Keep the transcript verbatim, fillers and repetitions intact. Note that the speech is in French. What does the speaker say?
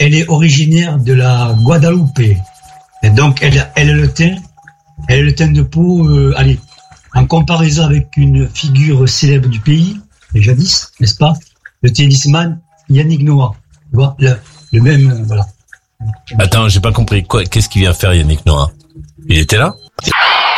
elle est originaire de la Guadeloupe. Et donc, elle, elle a le teint, elle a le teint de peau, euh, allez, en comparaison avec une figure célèbre du pays, jadis, n'est-ce pas? Le tennisman Yannick Noah. Tu vois, le, le même, euh, voilà. Attends, j'ai pas compris. Quoi, qu'est-ce qu'il vient faire Yannick Noah? Il était là?